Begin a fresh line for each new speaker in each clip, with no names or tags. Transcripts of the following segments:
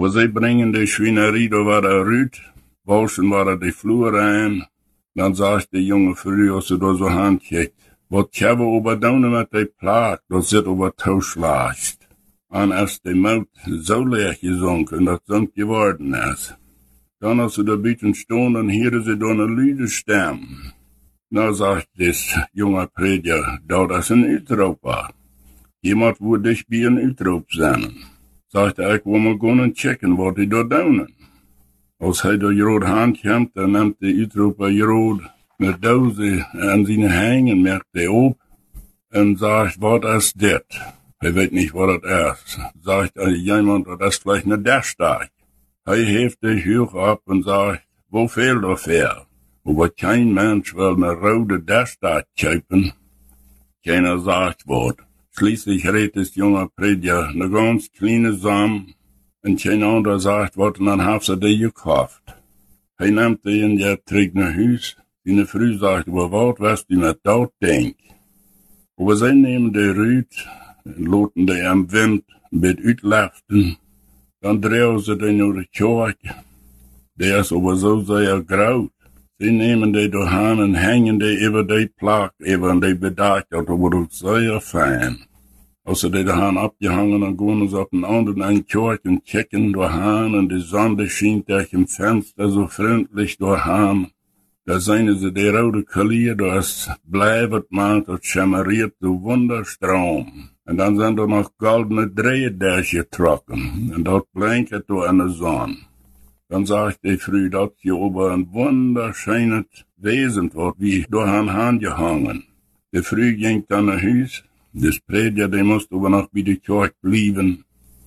Aber sie bringen die Schweinerie, da war der Rüt, waschen war da die Flur rein. Dann sagt die junge Früh, als sie da so handkickt, wat hebben we over doen met die plaag, dat zit over toeslaagt. En als die mout zo leeg gezonken, dat zonk geworden is. Dan als ze daar buiten stonden, dan hielden ze door een luide stem. Nou zegt dit jonge prediker, dat is een uitroep. Iemand moet dich bij een uitroep zijn. Zegt hij, ik wil maar gaan checken wat hij daar doen. Als hij door je hand komt, dan neemt de uitroeper je met dozen aan zijn hangen, merkt hij op en zegt, wat is dit? Hij weet niet wat het is. Zegt iemand, dat is vielleicht een Dashdag. Hij heeft de hoog op en zegt, hoeveel daarvoor? Maar geen mens wil een rode Dashdag kopen. Keiner sagt wat. Schließlich redt es junge prediker een ganz kleine Samen en geen ander sagt wat en dan heeft ze die gekauft. Hij neemt die en je terug naar huis. Die Früh sagt, wat was die met dat denk? Aber zij nemen de Rüt, loten die am Wind, met uitlaften, dan drehen ze die naar de kerk. Die is aber so sehr groot. Sie nemen die doorheen en hangen die over die plak, over die bedacht, dat wordt zeer fijn. Als ze die doorheen abgehangen, dan gaan ze op een andere kerk en kijken doorheen en de zon die schijnt durch im Fenster so freundlich doorheen. Da zijn ze de rode kalier, da is blijvend maand, dat schemeriert de wonderstroom. En dan zijn er nog goldene draaien daar getrokken, en dat blinkt door in de zon. Dan zegt die Früh, dat je over een wunderschönes Wesen wordt, wie door haar hand gehangen. De Früh ging dan naar huis, de prediker, die moest over nog bij de kerk blijven.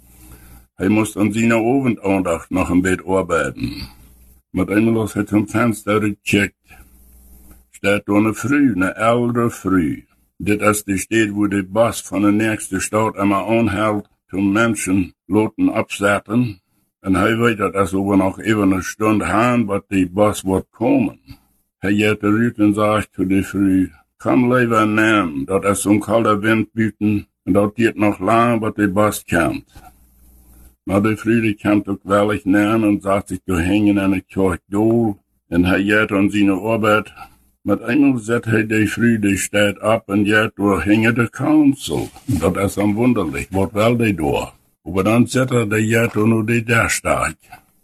Hij moest aan zijn avondaandacht nog een beetje arbeiden. Maar eenmaal als hij zum Fenster gecheckt, staat er een Früh, een oudere Früh. Dit is de stad waar de bus van de nächste stad immer aanhoudt, toen mensen laten opzetten. En hij weet dat als we nog even een stunde gaan, wat die bus wordt komen. Hij gaat eruit en zegt to de Früh, kom liever neem, dat is zo'n koude wind buiten, en dat gaat nog lang, wat die bus komt. Maar de Früh, die komt ook wel eens neem en zegt zich te hangen aan de kerk doel, en hij gaat aan zijn arbeid. Met eenmaal zet hij de Früh, die staat op en gaat door hangen de council. Dat is dan wonderlijk, wat wel die door. Maar dan zet de jet onder de Dashdag.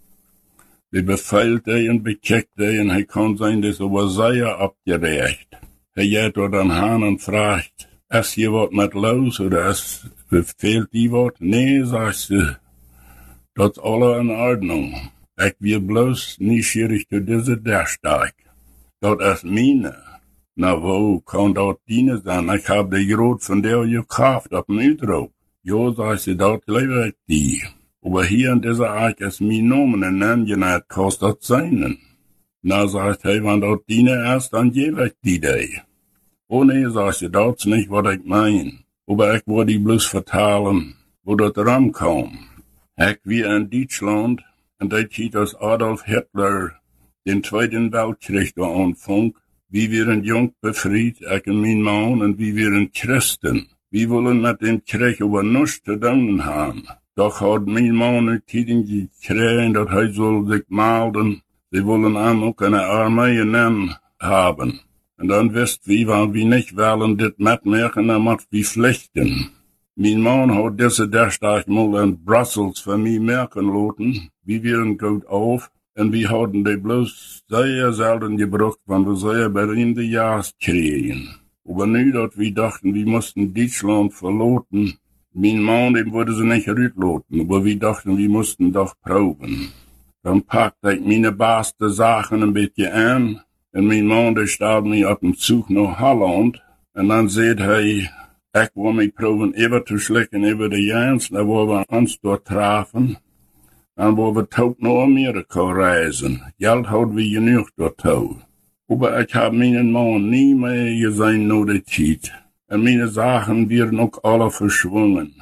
Die beveilt en bekijkt en hij kan zijn dus over zeer opgerecht. Hij gaat er dan aan en vraagt, is hier wat met los oder fehlt die wat? Nee, zegt ze, dat is alle in ordnung. Ik wil bloos nieuwsgierig door deze Dashdag. Dat is meine. Nou, wo kan dat dienen zijn? Ik heb de groot van der gekauft op een uitroep. Jo, zegt ze, dat lever ik die. Aber hier in dieser Ark ist mein Name en naam je naar het kost dat zijn. Nou, zegt hij, want dat dienen is, dan geef ik die. Oh nee, zegt ze, dat is niet wat ik meen. Aber ik wil die bloos vertalen, wo dat rankom. Ik wie in Duitsland, en dat ziet als Adolf Hitler den Zweiten Weltkrieg da anfang. Wie wären jung befried, ik en mijn man, en wie wären Christen. Wir wollen mit dem Krieg aber nichts zu tun haben. Doch hat mein Mann nicht Tiden gekriegt, dass er soll sich melden. Sie wollen auch eine Armee nehmen haben. Und dann wisst wie, weil wir nicht wollen, das mitmachen, dann macht wir Pflichten. Mein Mann hat diese Dashdag mal in Brussels für mich merken lassen. Wir wären gut auf. Und wir hatten die bloß sehr selten gebraucht, wenn wir sehr bei ihm die Jahres kriegen. Aber nu dat wir dachten, wir mussten Deutschland verloten. Mein Mann, dem wurde sie nicht rütloten, aber wir dachten, wir mussten doch proben. Dann packte ich meine beste Sachen ein bisschen an, und mein Mann, der starb mich auf dem Zug nach Holland, und dann seht er, ich will mich proben, über zu schlecken über die Jans, da wo wir uns dort trafen, dann wo wir tot nach Amerika reisen. Geld hatten wir genug dort tot. Aber ich hab meinen Mann nie mehr gesehen nur die Zeit. Und meine Sachen werden auch alle verschwungen,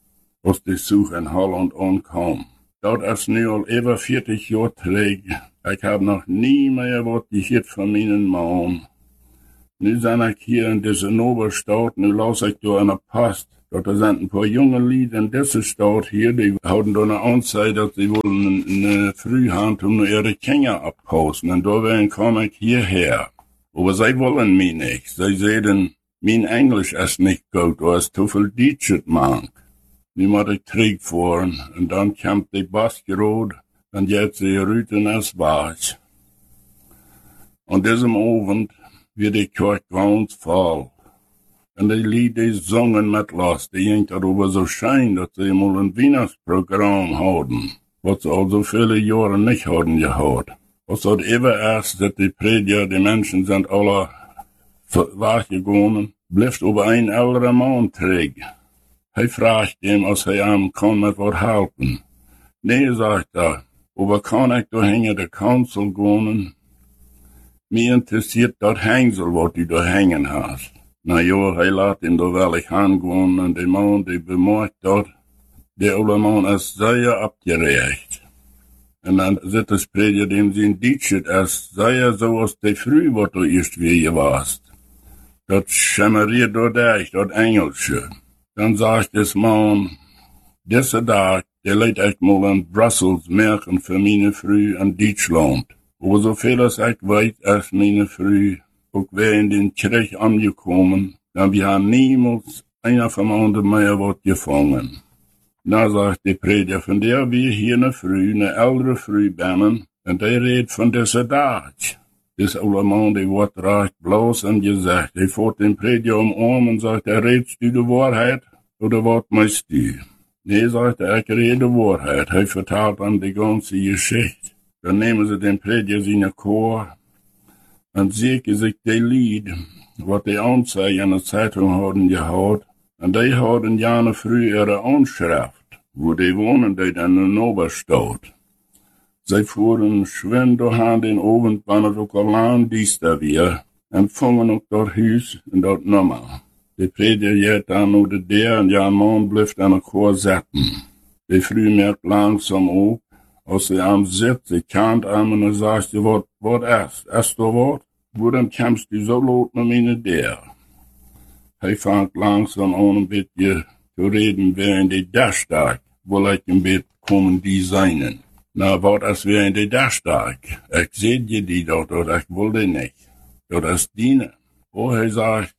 als die Suche in Holland ankam. Dat ist nu al über 40 Jahre terug. Ich hab noch nie mehr was gehört von meinen Mann. Nu zijn ik hier in deze Oberstadt, nu las ik door een Post, Dort sind ein paar junge Lieder in dieser Stadt hier, die hatten da eine Anzeige, dass sie wollen eine Frühhand um ihre Kinder abhausen. Und da kam ich hierher. Aber sie wollen mich nicht. Sie sagen, mein Englisch ist nicht gut, du hast zu viel Deutsch gemacht. Nu moet ik terugfahren und dann kommt die Baskerod und jetzt die Rüten als Wasch. Und diesem Abend wird die Kirche ganz voll. Und die Lieder, die singen mit los, die sind darüber so schön, dass sie mal ein Weihnachtsprogramm haben, was sie all so viele Jahre nicht haben gehabt. Was dort immer erst, dass die Prediger, die Menschen sind alle wachgegangen, bleibt aber ein älterer Mann träg. Hij fragt ihm, als hij hem kan met wat helpen. Nee, sagt er, aber kann ich da hinter der Kanzel gehen? Mir interessiert das Hängsel, was du da hängen hast. Na ja, hij laat ihn da wel ich hingehen, und der Mann, der bemerkt dort, der oude Mann ist sehr abgerecht. Und dann sieht das Prediger dem sein Deutsch, als sei er so aus der Früh, was du erst wie ihr warst. Das schimmeriert dort echt, das Engelsche. Dann sagt das Mann, dieser Tag, der lädt ich mal in Brussels merken für meine Früh in Deutschland. Aber so viel als ich weiß, als meine Früh, auch wir in den Krieg angekommen, dann wir haben niemals einer vom anderen mehr was gefangen. Da sagt der Prediger, von der wir hier eine Früh, eine ältere Früh bannen, und der redet von dieser Tag. Das oude Mann, der wird recht bloß und gesagt, er fährt den Prediger Arm und sagt, redest du die Wahrheit oder was meinst du? Nee, sagt er, ich rede die Wahrheit. Er vertelt dann die ganze Geschichte. Dann nehmen sie den Prediger seine Chor und sehen sich die Lied, was die Anzeige in der Zeitung haben gehabt. Und die haben gerne früh ihre Anschrift, wo die wohnen, die dann in Oberstadt. Sie fuhren schwind durch den Abend, wann es auch allein diester wir, und fangen auch dort Haus und dort Nummer. Die Prediger geht dann unter der, und ja, ein Mann bleibt an der Chor sitzen. Die Früh merkt langsam auf, als sie am sitzt, sie kannt an und sagt sie, was ist du was? Wo dann kommst du so laut mit mir der? Er fängt langsam an, ein bisschen zu reden, während die Daschtag, wo ich ein bisschen kommen designen. Na, wat als wir in de Daschtag? Ich seh dir die dort, oder ich will die nicht. Oder ist dienen. Oh, er sagt,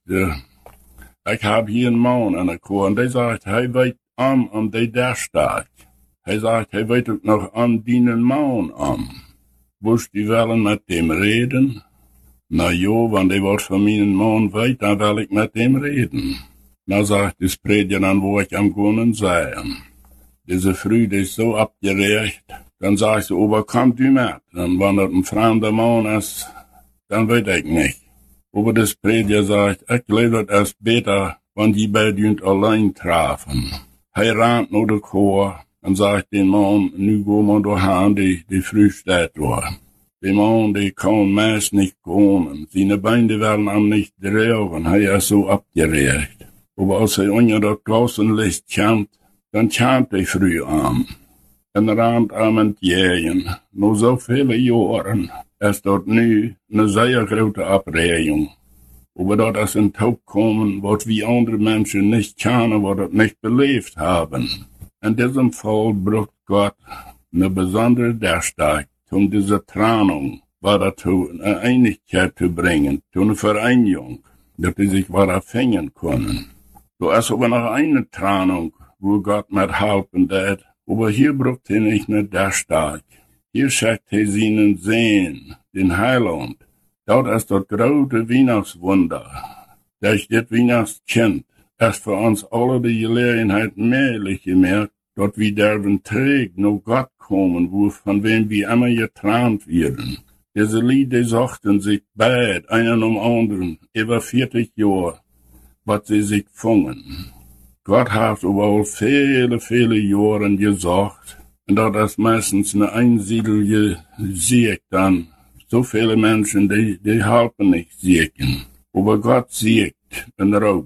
ich hab hier einen Mann an der Chor, und der sagt, er weht an de Daschtag. Er sagt, er weht auch noch an dienen Mann an. Willst du wollen mit dem reden? Na jo, wenn der was von meinem Mann weht, dann will ich mit dem reden. Na, sagt das Prediger dann, wo ich am Gunnen sei. Diese Früh, die ist so abgerecht. Dann sag ich so, aber komm du mit. Dann, wenn das ein fremder Mann ist, dann weiß ich nicht. Aber das Prediger sagt, ich glaube, es ist besser, wenn die beiden allein trafen. Er rannt nur der Chor und sagt den Mann, nu gehen wir daheim, die früh steht war. Der Mann, der kann meist nicht gehen. Seine Beine werden ihm nicht drehen, er ist so abgeregt. Aber als er unter das Klassenlicht kommt, dann kommt er früh an. En rannt am entgegen. Nur so viele Jahren ist dort nu eine sehr große Abregung. Aber dort ist ein Tag kommen, was wir andere Menschen nicht kennen, was das nicht belebt haben. In diesem Fall braucht Gott eine besondere Daschtag, um diese Trennung dazu eine Einigkeit zu bringen, zu einer Vereinigung, dass sie sich finden können. So ist aber noch eine Trennung, wo Gott mit helfen wird. Aber hier braucht er nicht nur Daschtag. Hier schickt er seinen Sehen, den Heiland. Dort ist das große Weihnachtswunder. Das Weihnachtskind ist für uns alle die Gelegenheit mehrlich gemerkt, dort wie der Träg nur Gott kommen, wo von wem wir immer geträumt werden. Diese Lieder sagten sich beid, einen um anderen, über 40 Jahre, was sie sich fangen. Gott hat überall viele, viele Jahre gesagt, und das ist meistens eine einsiedlige Sieg dann. So viele Menschen, die helfen nicht siegen. Aber Gott siegt und raubt.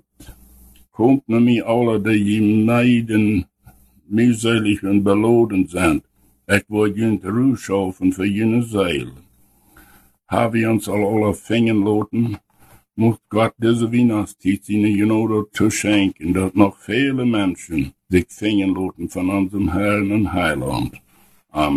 Kommt nämlich alle, die ihm neiden, mühselig und belohnt sind. Ich will jünt Ruhe schaffen für jene Seele. Haben wir uns alle fingen lassen, muss Gott diese Weihnachtszeit seine Gnade zu schenken, dass noch viele Menschen sich finden lassen von unserem Herrn und Heiland.